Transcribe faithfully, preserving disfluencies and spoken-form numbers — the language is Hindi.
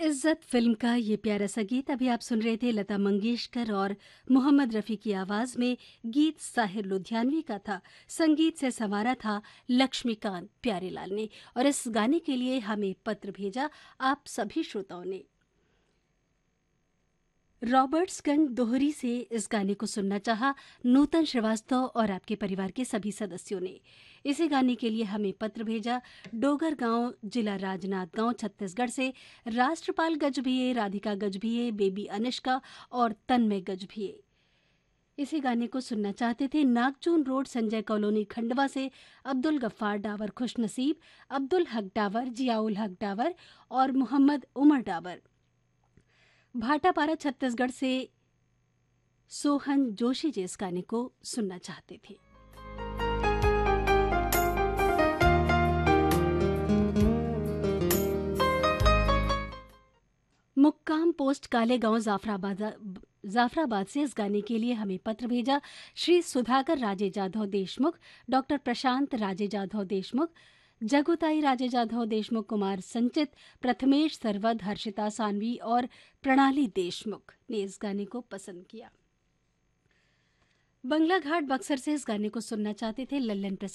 इज्जत फिल्म का ये प्यारा सा गीत अभी आप सुन रहे थे लता मंगेशकर और मोहम्मद रफ़ी की आवाज़ में। गीत साहिर लुधियानवी का था, संगीत से संवारा था लक्ष्मीकांत प्यारेलाल ने। और इस गाने के लिए हमें पत्र भेजा आप सभी श्रोताओं ने। रॉबर्ट्सगंज दोहरी से इस गाने को सुनना चाहा नूतन श्रीवास्तव और आपके परिवार के सभी सदस्यों ने। इसी गाने के लिए हमें पत्र भेजा डोगर गांव, जिला राजनांदगांव, छत्तीसगढ़ से राष्ट्रपाल गजभिये, राधिका गजभिये, बेबी अनिष्का और तन्मय गजभिये। इसी गाने को सुनना चाहते थे नागचून रोड, संजय कॉलोनी, खंडवा से अब्दुल गफ्फार डावर खुशनसीब, अब्दुल हक डावर, जियाउल हक डावर और मोहम्मद उमर डावर। भाटापारा छत्तीसगढ़ से सोहन जोशी जी इस गाने को सुनना चाहते थे। मुक्काम पोस्ट कालेगांव, जाफराबाद जाफराबाद से इस गाने के लिए हमें पत्र भेजा श्री सुधाकर राजे जाधव देशमुख, डॉक्टर प्रशांत राजे जाधव देशमुख, जगुताई राजे जाधव देशमुख, कुमार संचित, प्रथमेश सरवद, हर्षिता सानवी और प्रणाली देशमुख ने इस गाने को पसंद किया। बंगला घाट बक्सर से इस गाने को सुनना चाहते थे लल्लन प्रसाद